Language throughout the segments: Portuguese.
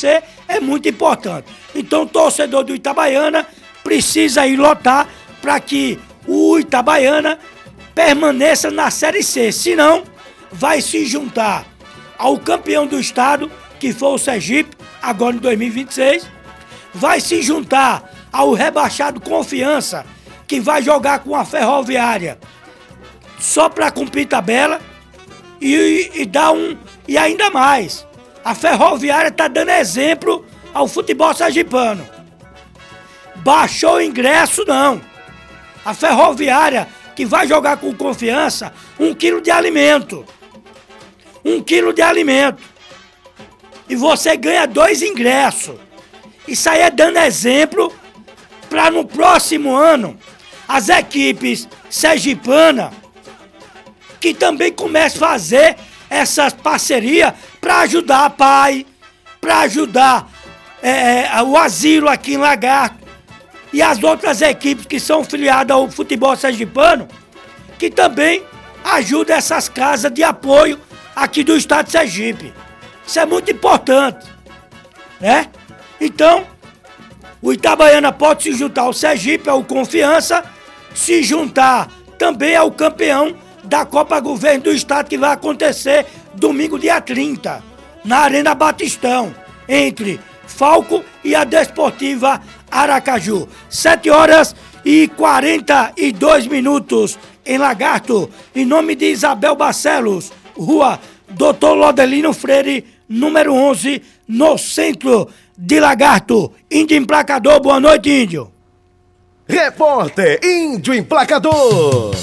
C é muito importante. Então o torcedor do Itabaiana precisa ir lotar para que o Itabaiana permaneça na Série C. Senão, vai se juntar ao campeão do estado, que foi o Sergipe, agora em 2026. Vai se juntar ao rebaixado Confiança, que vai jogar com a Ferroviária só para cumprir tabela. E ainda mais, a Ferroviária está dando exemplo ao futebol sergipano. Baixou o ingresso, não. A Ferroviária, que vai jogar com Confiança, 1 quilo de alimento. 1 quilo de alimento. E você ganha 2 ingressos. Isso aí é dando exemplo para no próximo ano as equipes sergipanas que também comecem a fazer essas parcerias para ajudar a PAI, para ajudar o asilo aqui em Lagarto e as outras equipes que são filiadas ao futebol sergipano, que também ajudam essas casas de apoio aqui do estado de Sergipe. Isso é muito importante, né? Então, o Itabaiana pode se juntar ao Sergipe, ao Confiança, se juntar também ao campeão da Copa Governo do Estado, que vai acontecer domingo, dia 30, na Arena Batistão, entre Falco e a Desportiva Aracaju. 7h42 em Lagarto, em nome de Isabel Barcelos, Rua Doutor Lodelino Freire, número 11, no centro de Lagarto. Índio Emplacador, boa noite, Índio. Repórter Índio Emplacador.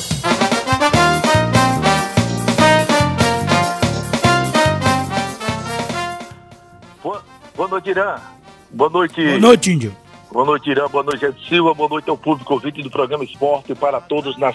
Boa noite, Irã. Boa noite. Boa noite, Índio. Boa noite, Irã. Boa noite, Edson Silva. Boa noite ao público ouvinte do programa Esporte para Todos na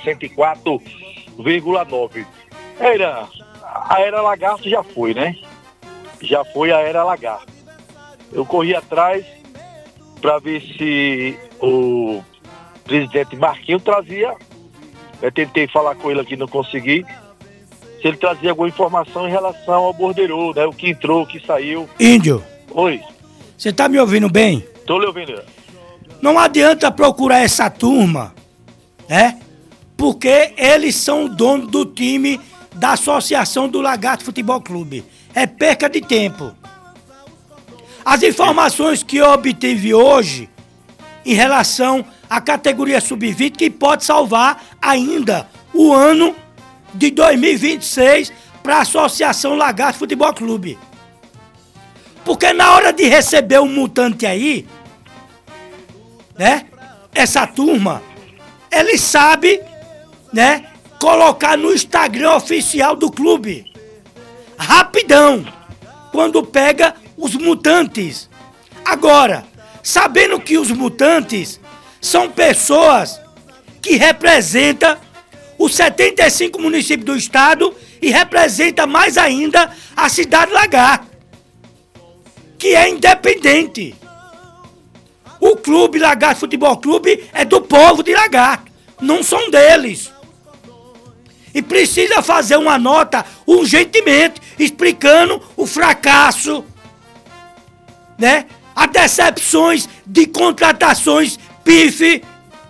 104,9. Irã, a Era Lagarto já foi, né? Já foi a Era Lagarto. Eu corri atrás para ver se o presidente Marquinhos trazia. Eu tentei falar com ele aqui, não consegui. Se ele trazia alguma informação em relação ao borderô, né? O que entrou, o que saiu. Índio. Oi. Você tá me ouvindo bem? Tô lhe ouvindo. Não adianta procurar essa turma, né? Porque eles são o dono do time da Associação do Lagarto Futebol Clube. É perca de tempo. As informações que eu obtive hoje em relação à categoria sub-20, que pode salvar ainda o ano de 2026 para a Associação Lagarto Futebol Clube. Porque na hora de receber um mutante aí, né? Essa turma, ele sabe, né? Colocar no Instagram oficial do clube. Rapidão. Quando pega os mutantes. Agora, sabendo que os mutantes são pessoas que representam os 75 municípios do estado e representa mais ainda a cidade de Lagarto, que é independente. O clube Lagarto Futebol Clube é do povo de Lagarto, não são deles. E precisa fazer uma nota urgentemente explicando o fracasso, né? As decepções de contratações pife.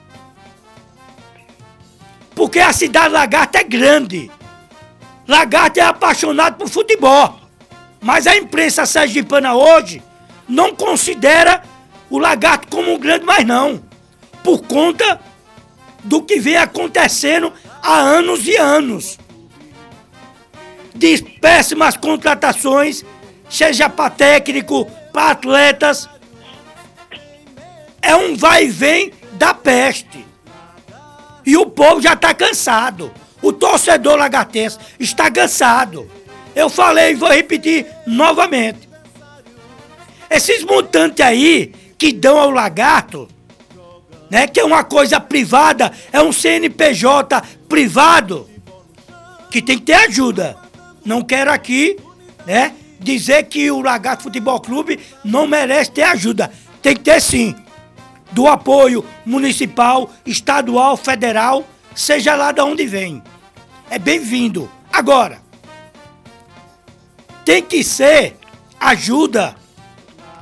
Porque a cidade de Lagarto é grande. Lagarto é apaixonado por futebol. Mas a imprensa sergipana hoje não considera o Lagarto como um grande mais não. Por conta do que vem acontecendo há anos e anos. De péssimas contratações, seja para técnico, para atletas. É um vai e vem da peste. E o povo já está cansado. O torcedor lagartense está cansado. Eu falei e vou repetir novamente. Esses mutantes aí que dão ao Lagarto, né, que é uma coisa privada, é um CNPJ privado, que tem que ter ajuda. Não quero aqui, né, dizer que o Lagarto Futebol Clube não merece ter ajuda. Tem que ter sim. Do apoio municipal, estadual, federal, seja lá de onde vem. É bem-vindo. Agora, tem que ser ajuda